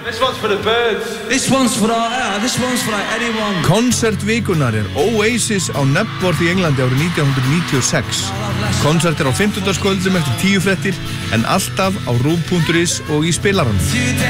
This one's for the birds. This one's for anyone. Konsertvíkunar Oasis á Knebworth í Englandi árið 1996. Konsert á 50-dagskvöldum eftir 10 fréttir en alltaf á RÚV.is og í spilaranum.